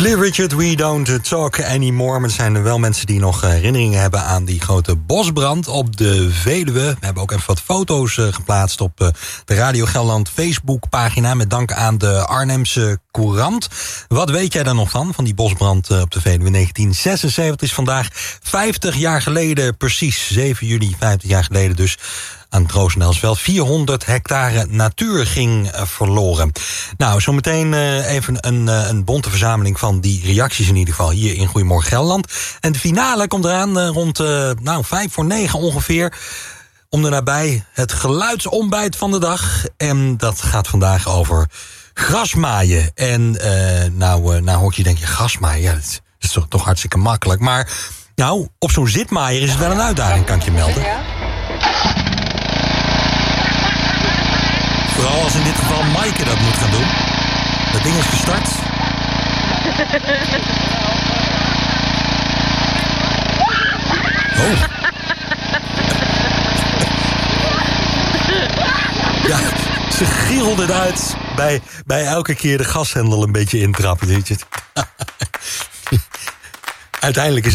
Cliff Richard, We Don't Talk Anymore. Maar er zijn er wel mensen die nog herinneringen hebben aan die grote bosbrand op de Veluwe. We hebben ook even wat foto's geplaatst op de Radio Gelderland Facebookpagina. Met dank aan de Arnhemse Courant. Wat weet jij daar nog van die bosbrand op de Veluwe? 1976 is vandaag 50 jaar geleden, precies 7 juli, 50 jaar geleden dus. Aan het Roosendaalsveld 400 hectare natuur ging verloren. Nou, zometeen even een bonte verzameling van die reacties in ieder geval hier in Goedemorgen Gelderland. En de finale komt eraan rond 8:55 ongeveer. Om de nabij het geluidsontbijt van de dag. En dat gaat vandaag over grasmaaien. En nou hoor je denk je grasmaaien, ja, dat is toch hartstikke makkelijk. Maar nou, op zo'n zitmaaier is het wel een uitdaging, kan ik je melden. Vooral als in dit geval Maaike dat moet gaan doen. Dat ding is gestart. Oh. Ja, ze gierde het uit bij elke keer de gashendel een beetje intrappen. Uiteindelijk is